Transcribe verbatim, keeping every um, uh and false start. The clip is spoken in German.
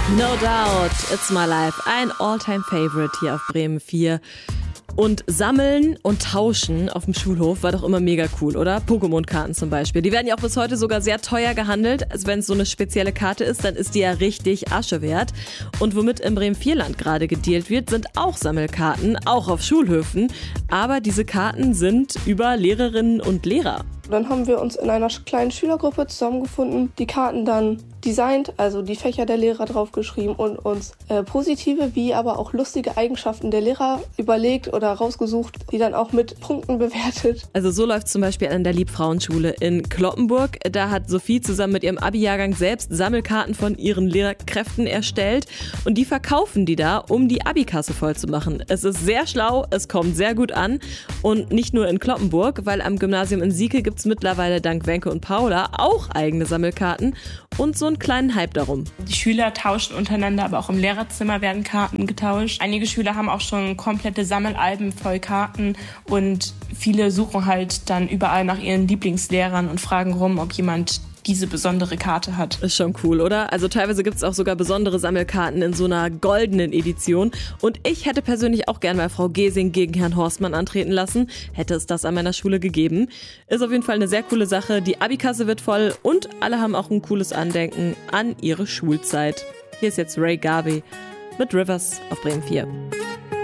No Doubt, It's My Life, ein All-Time-Favorite hier auf Bremen vier. Und sammeln und tauschen auf dem Schulhof war doch immer mega cool, oder? Pokémon-Karten zum Beispiel. Die werden ja auch bis heute sogar sehr teuer gehandelt. Also wenn es so eine spezielle Karte ist, dann ist die ja richtig Asche wert. Und womit im Bremen vier Land gerade gedealt wird, sind auch Sammelkarten, auch auf Schulhöfen. Aber diese Karten sind über Lehrerinnen und Lehrer. Dann haben wir uns in einer kleinen Schülergruppe zusammengefunden, die Karten dann designt, also die Fächer der Lehrer draufgeschrieben und uns äh, positive wie aber auch lustige Eigenschaften der Lehrer überlegt oder rausgesucht, die dann auch mit Punkten bewertet. Also so läuft zum Beispiel an der Liebfrauenschule in Cloppenburg. Da hat Sophie zusammen mit ihrem Abi-Jahrgang selbst Sammelkarten von ihren Lehrkräften erstellt und die verkaufen die da, um die Abi-Kasse voll zu machen. Es ist sehr schlau, es kommt sehr gut an und nicht nur in Cloppenburg, weil am Gymnasium in Sieke gibt es mittlerweile dank Wenke und Paula auch eigene Sammelkarten und so einen kleinen Hype darum. Die Schüler tauschen untereinander, aber auch im Lehrerzimmer werden Karten getauscht. Einige Schüler haben auch schon komplette Sammelalben voll Karten und viele suchen halt dann überall nach ihren Lieblingslehrern und fragen rum, ob jemand diese besondere Karte hat. Ist schon cool, oder? Also teilweise gibt es auch sogar besondere Sammelkarten in so einer goldenen Edition. Und ich hätte persönlich auch gern mal Frau Gesing gegen Herrn Horstmann antreten lassen. Hätte es das an meiner Schule gegeben. Ist auf jeden Fall eine sehr coole Sache. Die Abi-Kasse wird voll und alle haben auch ein cooles Andenken an ihre Schulzeit. Hier ist jetzt Ray Garvey mit Rivers auf Bremen vier.